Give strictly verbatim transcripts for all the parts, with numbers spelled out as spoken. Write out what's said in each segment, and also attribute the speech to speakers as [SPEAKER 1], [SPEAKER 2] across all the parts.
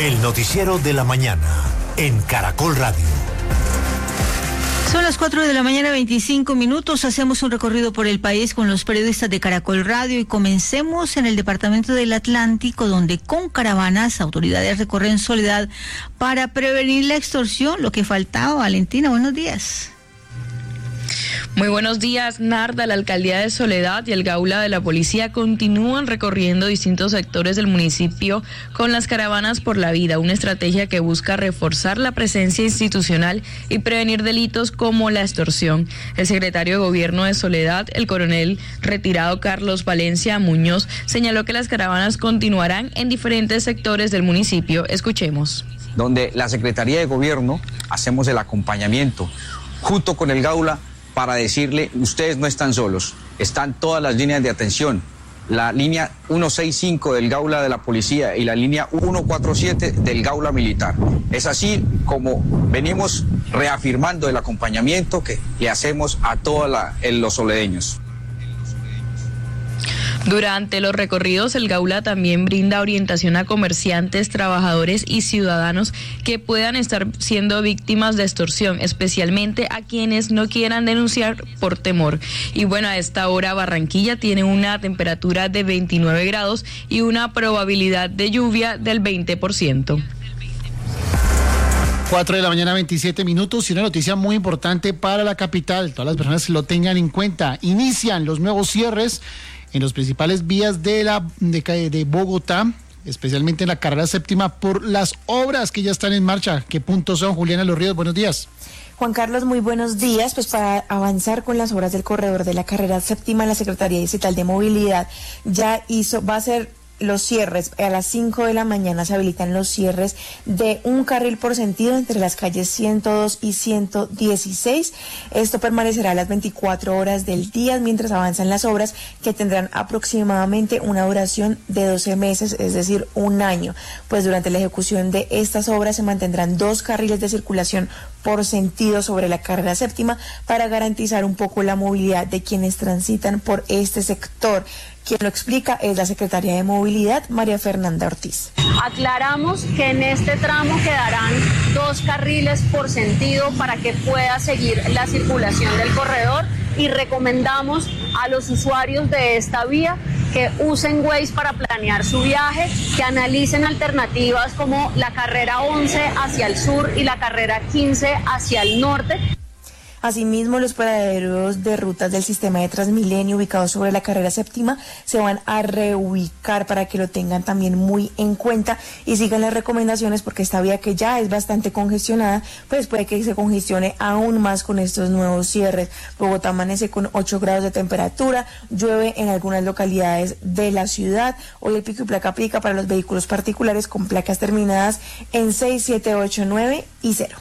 [SPEAKER 1] El noticiero de la mañana en Caracol Radio.
[SPEAKER 2] Son las cuatro de la mañana, veinticinco minutos. Hacemos un recorrido por el país con los periodistas de Caracol Radio y comencemos en el departamento del Atlántico, donde con caravanas autoridades recorren Soledad para prevenir la extorsión. Lo que faltaba. Valentina, buenos días.
[SPEAKER 3] Muy buenos días, Narda. La alcaldía de Soledad y el Gaula de la policía continúan recorriendo distintos sectores del municipio con las caravanas por la vida, una estrategia que busca reforzar la presencia institucional y prevenir delitos como la extorsión. El secretario de Gobierno de Soledad, el coronel retirado Carlos Valencia Muñoz, señaló que las caravanas continuarán en diferentes sectores del municipio. Escuchemos.
[SPEAKER 4] Donde la Secretaría de Gobierno hacemos el acompañamiento junto con el Gaula para decirle, ustedes no están solos, están todas las líneas de atención, la línea ciento sesenta y cinco del Gaula de la Policía y la línea ciento cuarenta y siete del Gaula Militar. Es así como venimos reafirmando el acompañamiento que le hacemos a todos los soledeños.
[SPEAKER 3] Durante los recorridos, el Gaula también brinda orientación a comerciantes, trabajadores y ciudadanos que puedan estar siendo víctimas de extorsión, especialmente a quienes no quieran denunciar por temor. Y bueno, a esta hora Barranquilla tiene una temperatura de veintinueve grados y una probabilidad de lluvia del veinte por ciento.
[SPEAKER 5] cuatro de la mañana, veintisiete minutos, y una noticia muy importante para la capital. Todas las personas lo tengan en cuenta. Inician los nuevos cierres en los principales vías de la de, de Bogotá, especialmente en la carrera séptima, por las obras que ya están en marcha. ¿Qué puntos son? Juliana Los Ríos, buenos días.
[SPEAKER 6] Juan Carlos, muy buenos días. Pues para avanzar con las obras del corredor de la carrera séptima, la Secretaría Distrital de Movilidad ya hizo, va a ser los cierres. A las cinco de la mañana se habilitan los cierres de un carril por sentido entre las calles ciento dos y ciento dieciséis. Esto permanecerá las veinticuatro horas del día mientras avanzan las obras, que tendrán aproximadamente una duración de doce meses, es decir, un año. Pues durante la ejecución de estas obras se mantendrán dos carriles de circulación por sentido sobre la carrera séptima para garantizar un poco la movilidad de quienes transitan por este sector. Quien lo explica es la secretaria de Movilidad, María Fernanda Ortiz.
[SPEAKER 7] Aclaramos que en este tramo quedarán dos carriles por sentido para que pueda seguir la circulación del corredor, y recomendamos a los usuarios de esta vía que usen Waze para planear su viaje, que analicen alternativas como la carrera once hacia el sur y la carrera quince hacia el norte.
[SPEAKER 6] Asimismo, los paraderos de rutas del sistema de Transmilenio ubicados sobre la carrera séptima se van a reubicar para que lo tengan también muy en cuenta y sigan las recomendaciones, porque esta vía, que ya es bastante congestionada, pues puede que se congestione aún más con estos nuevos cierres. Bogotá amanece con ocho grados de temperatura, llueve en algunas localidades de la ciudad. Hoy el pico y placa aplica para los vehículos particulares con placas terminadas en seis, siete, ocho, nueve y cero.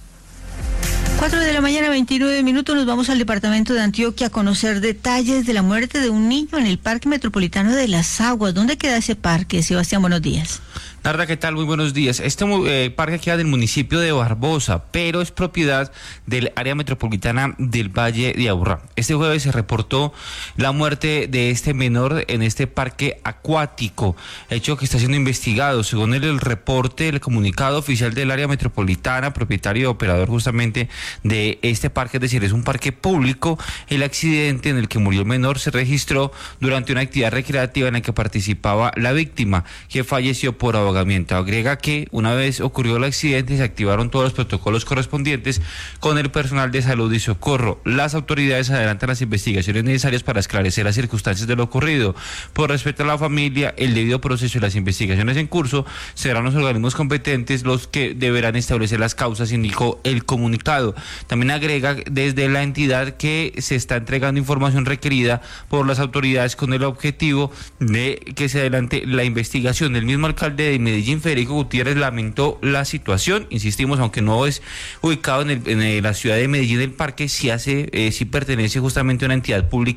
[SPEAKER 2] cuatro de la mañana, veintinueve minutos, nos vamos al departamento de Antioquia a conocer detalles de la muerte de un niño en el Parque Metropolitano de Las Aguas. ¿Dónde queda ese parque, Sebastián? Buenos días.
[SPEAKER 8] Narda, ¿qué tal? Muy buenos días. Este eh, parque queda del municipio de Barbosa, pero es propiedad del área metropolitana del Valle de Aburrá. Este jueves se reportó la muerte de este menor en este parque acuático, hecho que está siendo investigado. Según el, el reporte, el comunicado oficial del área metropolitana, propietario y operador justamente de este parque, es decir, es un parque público, el accidente en el que murió el menor se registró durante una actividad recreativa en la que participaba la víctima, que falleció por ahogamiento. Agrega que una vez ocurrió el accidente se activaron todos los protocolos correspondientes con el personal de salud y socorro. Las autoridades adelantan las investigaciones necesarias para esclarecer las circunstancias de lo ocurrido. Por respeto a la familia, el debido proceso y las investigaciones en curso serán los organismos competentes los que deberán establecer las causas, indicó el comunicado. También agrega desde la entidad que se está entregando información requerida por las autoridades con el objetivo de que se adelante la investigación. El mismo alcalde de Medellín, Federico Gutiérrez, lamentó la situación. Insistimos, aunque no es ubicado en, el, en el, la ciudad de Medellín, el parque sí hace, eh, sí pertenece justamente a una entidad pública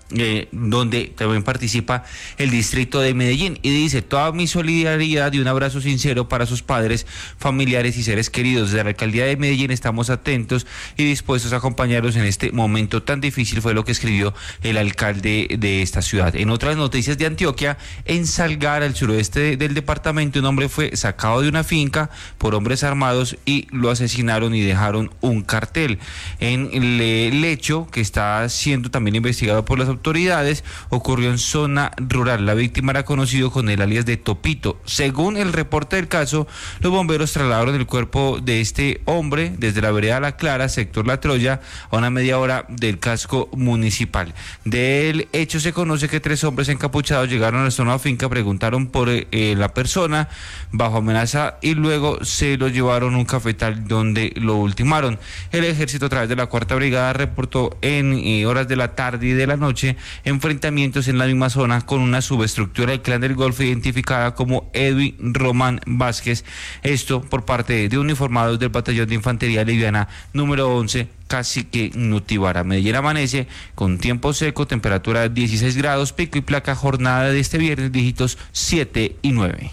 [SPEAKER 8] eh, donde también participa el distrito de Medellín, y dice: toda mi solidaridad y un abrazo sincero para sus padres, familiares y seres queridos. Desde la alcaldía de Medellín estamos atentos y dispuestos a acompañarlos en este momento tan difícil, fue lo que escribió el alcalde de esta ciudad. En otras noticias de Antioquia, en Salgar, al suroeste del departamento, un hombre fue sacado de una finca por hombres armados y lo asesinaron y dejaron un cartel. En el hecho, que está siendo también investigado por las autoridades, ocurrió en zona rural. La víctima era conocido con el alias de Topito. Según el reporte del caso, los bomberos trasladaron el cuerpo de este hombre desde la vereda La Clara, sector La Troya, a una media hora del casco municipal. Del hecho se conoce que tres hombres encapuchados llegaron a la zona finca, preguntaron por eh, la persona bajo amenaza y luego se lo llevaron a un cafetal donde lo ultimaron. El ejército, a través de la cuarta brigada, reportó en eh, horas de la tarde y de la noche enfrentamientos en la misma zona con una subestructura del Clan del Golfo identificada como Edwin Román Vázquez, esto por parte de uniformados del batallón de infantería liviana número once, Cacique Nutibara. Medellín amanece con tiempo seco, temperatura de dieciséis grados, pico y placa, jornada de este viernes, dígitos siete y nueve.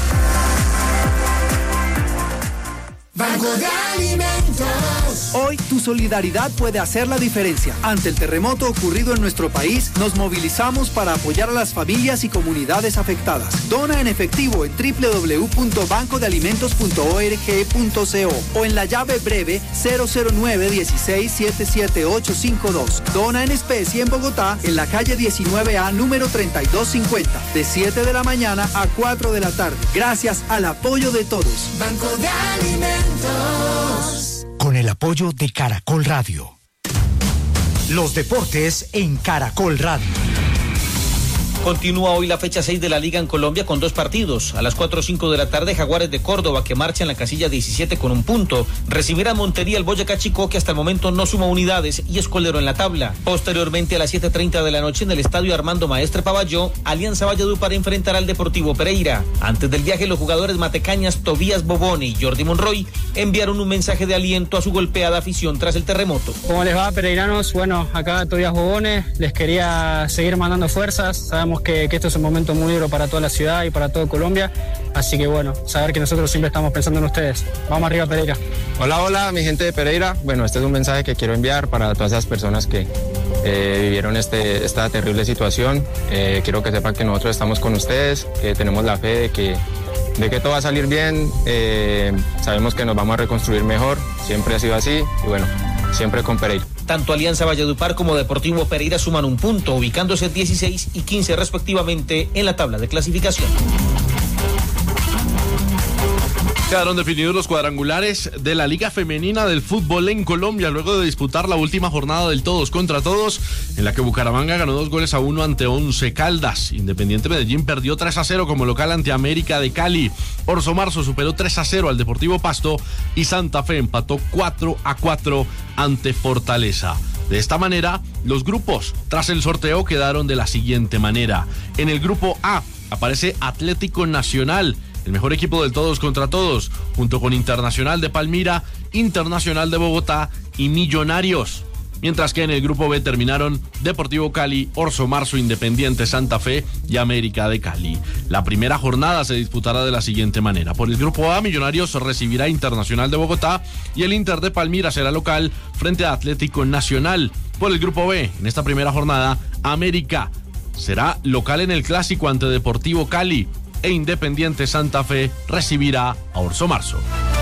[SPEAKER 9] Banco de Alimentos. Hoy tu solidaridad puede hacer la diferencia. Ante el terremoto ocurrido en nuestro país, nos movilizamos para apoyar a las familias y comunidades afectadas. Dona en efectivo en doble u doble u doble u punto banco de alimentos punto org punto co o en la llave breve cero cero nueve uno seis siete siete ocho cinco dos. Dona en especie en Bogotá, en la calle diecinueve A, número treinta y dos cincuenta, de siete de la mañana a cuatro de la tarde. Gracias al apoyo de todos. Banco de Alimentos.
[SPEAKER 1] Con el apoyo de Caracol Radio. Los deportes en Caracol Radio.
[SPEAKER 10] Continúa hoy la fecha seis de la Liga en Colombia con dos partidos. A las cuatro o cinco de la tarde, Jaguares de Córdoba, que marcha en la casilla diecisiete con un punto, recibirá a Montería el Boyacá Chicó, que hasta el momento no suma unidades y es colero en la tabla. Posteriormente, a las siete treinta de la noche, en el estadio Armando Maestre Pavalló, Alianza Valledupar enfrentará al Deportivo Pereira. Antes del viaje, los jugadores matecañas Tobías Bobone y Jordi Monroy enviaron un mensaje de aliento a su golpeada afición tras el terremoto.
[SPEAKER 11] ¿Cómo les va, pereiranos? Bueno, acá Tobías Bobone, les quería seguir mandando fuerzas. Sabemos Que, que esto es un momento muy duro para toda la ciudad y para todo Colombia, así que bueno, saber que nosotros siempre estamos pensando en ustedes. Vamos arriba, Pereira.
[SPEAKER 12] Hola, hola, mi gente de Pereira. Bueno, este es un mensaje que quiero enviar para todas esas personas que eh, vivieron este, esta terrible situación. Eh, quiero que sepan que nosotros estamos con ustedes, que tenemos la fe de que, de que todo va a salir bien. Eh, sabemos que nos vamos a reconstruir mejor, siempre ha sido así y bueno, siempre con Pereira.
[SPEAKER 10] Tanto Alianza Valledupar como Deportivo Pereira suman un punto, ubicándose dieciséis y quince respectivamente en la tabla de clasificación.
[SPEAKER 13] Quedaron definidos los cuadrangulares de la Liga Femenina del Fútbol en Colombia luego de disputar la última jornada del todos contra todos, en la que Bucaramanga ganó dos goles a uno ante Once Caldas. Independiente Medellín perdió tres a cero como local ante América de Cali. Orso Marzo superó tres a cero al Deportivo Pasto y Santa Fe empató cuatro a cuatro ante Fortaleza. De esta manera, los grupos tras el sorteo quedaron de la siguiente manera. En el grupo A aparece Atlético Nacional, el mejor equipo del todos contra todos, junto con Internacional de Palmira, Internacional de Bogotá y Millonarios. Mientras que en el grupo B terminaron Deportivo Cali, Orso Marzo, Independiente Santa Fe y América de Cali. La primera jornada se disputará de la siguiente manera. Por el grupo A, Millonarios recibirá Internacional de Bogotá y el Inter de Palmira será local frente a Atlético Nacional. Por el grupo B, en esta primera jornada, América será local en el clásico ante Deportivo Cali e Independiente Santa Fe recibirá a Orso Marzo.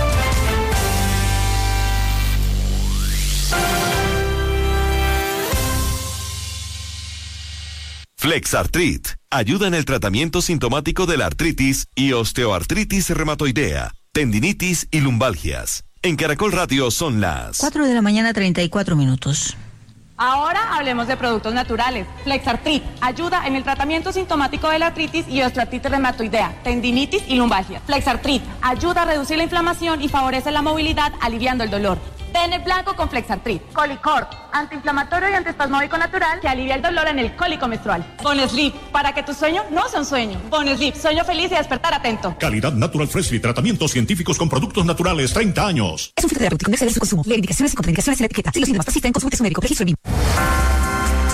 [SPEAKER 14] Flexartrit ayuda en el tratamiento sintomático de la artritis y osteoartritis reumatoidea, tendinitis y lumbalgias. En Caracol Radio son las
[SPEAKER 2] cuatro de la mañana, treinta y cuatro minutos.
[SPEAKER 15] Ahora hablemos de productos naturales. Flexartrit ayuda en el tratamiento sintomático de la artritis y osteoartritis reumatoidea, tendinitis y lumbalgia. Flexartrit ayuda a reducir la inflamación y favorece la movilidad, aliviando el dolor. Ten el blanco con Flexartrit. Colicort, antiinflamatorio y antiespasmódico natural que alivia el dolor en el cólico menstrual. Bonesleep, para que tu sueño no sea un sueño. Bonesleep, sueño feliz y despertar atento.
[SPEAKER 16] Calidad Natural Freshly, tratamientos científicos con productos naturales, treinta años.
[SPEAKER 17] Es un fitoterapéutico, no exceder su consumo. Leer indicaciones y contraindicaciones en la etiqueta. Si los síntomas persisten, consulte a su médico. Registro B I M.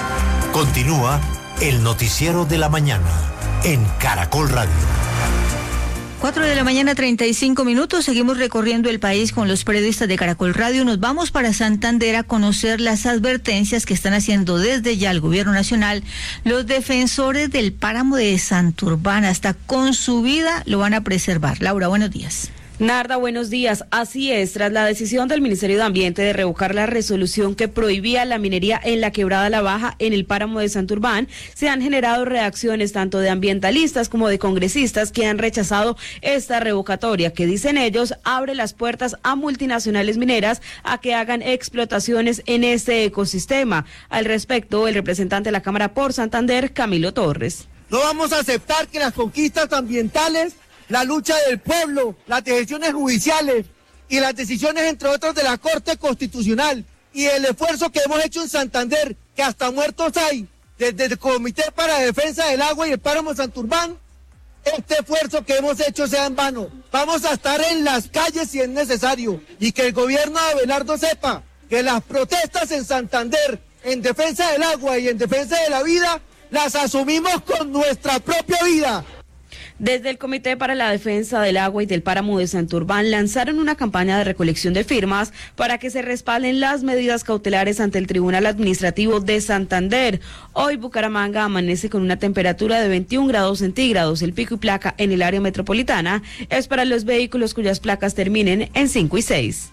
[SPEAKER 1] Continúa el noticiero de la mañana en Caracol Radio.
[SPEAKER 2] Cuatro de la mañana, treinta y cinco minutos. Seguimos recorriendo el país con los periodistas de Caracol Radio. Nos vamos para Santander a conocer las advertencias que están haciendo desde ya el gobierno nacional los defensores del páramo de Santurbán. Hasta con su vida lo van a preservar. Laura, buenos días.
[SPEAKER 17] Narda, buenos días. Así es, tras la decisión del Ministerio de Ambiente de revocar la resolución que prohibía la minería en la Quebrada La Baja en el páramo de Santurbán, se han generado reacciones tanto de ambientalistas como de congresistas que han rechazado esta revocatoria, que dicen ellos abre las puertas a multinacionales mineras a que hagan explotaciones en este ecosistema. Al respecto, el representante de la Cámara por Santander, Camilo Torres.
[SPEAKER 18] No vamos a aceptar que las conquistas ambientales, la lucha del pueblo, las decisiones judiciales y las decisiones, entre otros, de la Corte Constitucional y el esfuerzo que hemos hecho en Santander, que hasta muertos hay, desde el Comité para la Defensa del Agua y el Páramo Santurbán, este esfuerzo que hemos hecho sea en vano. Vamos a estar en las calles si es necesario y que el gobierno de Abelardo sepa que las protestas en Santander en defensa del agua y en defensa de la vida las asumimos con nuestra propia vida.
[SPEAKER 17] Desde el Comité para la Defensa del Agua y del Páramo de Santurbán lanzaron una campaña de recolección de firmas para que se respalden las medidas cautelares ante el Tribunal Administrativo de Santander. Hoy Bucaramanga amanece con una temperatura de veintiún grados centígrados. El pico y placa en el área metropolitana es para los vehículos cuyas placas terminen en cinco y seis.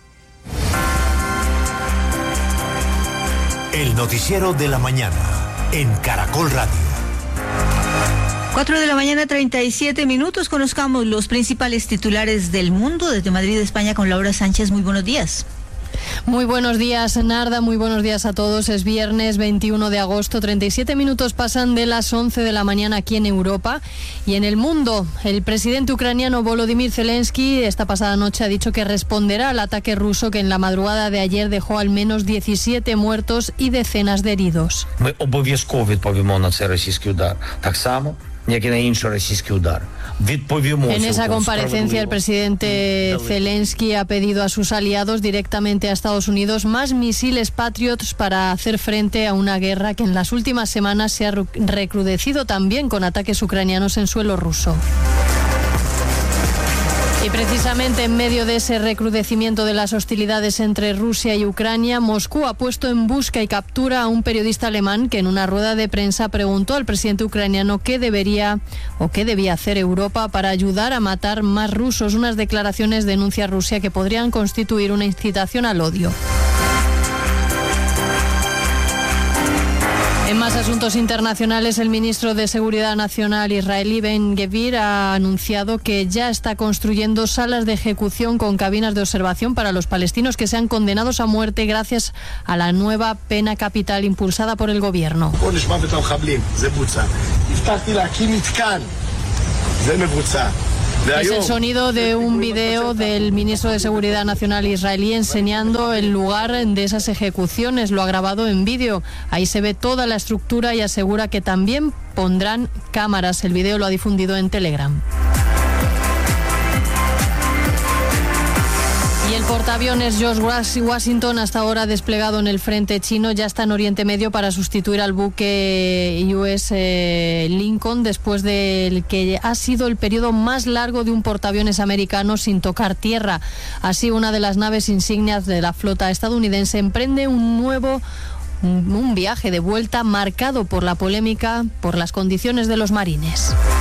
[SPEAKER 1] El noticiero de la mañana en Caracol Radio.
[SPEAKER 2] Cuatro de la mañana, treinta y siete minutos. Conozcamos los principales titulares del mundo desde Madrid, España, con Laura Sánchez. Muy buenos días.
[SPEAKER 19] Muy buenos días, Narda, muy buenos días a todos. Es viernes veintiuno de agosto, treinta y siete minutos pasan de las once de la mañana aquí en Europa y en el mundo. El presidente ucraniano Volodymyr Zelensky esta pasada noche ha dicho que responderá al ataque ruso que en la madrugada de ayer dejó al menos diecisiete muertos y decenas de heridos.
[SPEAKER 20] Ми обов'язково відповімо на цей російський удар. Так само як і на інший російський удар.
[SPEAKER 19] En esa comparecencia el presidente Zelensky ha pedido a sus aliados, directamente a Estados Unidos, más misiles Patriots para hacer frente a una guerra que en las últimas semanas se ha recrudecido también con ataques ucranianos en suelo ruso. Y precisamente en medio de ese recrudecimiento de las hostilidades entre Rusia y Ucrania, Moscú ha puesto en busca y captura a un periodista alemán que en una rueda de prensa preguntó al presidente ucraniano qué debería o qué debía hacer Europa para ayudar a matar más rusos. Unas declaraciones, denuncia Rusia, que podrían constituir una incitación al odio. En más asuntos internacionales, el ministro de Seguridad Nacional israelí Ben Gvir ha anunciado que ya está construyendo salas de ejecución con cabinas de observación para los palestinos que sean condenados a muerte gracias a la nueva pena capital impulsada por el gobierno. Es el sonido de un video del ministro de Seguridad Nacional israelí enseñando el lugar de esas ejecuciones. Lo ha grabado en vídeo. Ahí se ve toda la estructura y asegura que también pondrán cámaras. El video lo ha difundido en Telegram. Y el portaaviones George Washington, hasta ahora desplegado en el frente chino, ya está en Oriente Medio para sustituir al buque U S Lincoln después del que ha sido el periodo más largo de un portaaviones americano sin tocar tierra. Así, una de las naves insignias de la flota estadounidense emprende un nuevo un viaje de vuelta marcado por la polémica por las condiciones de los marines.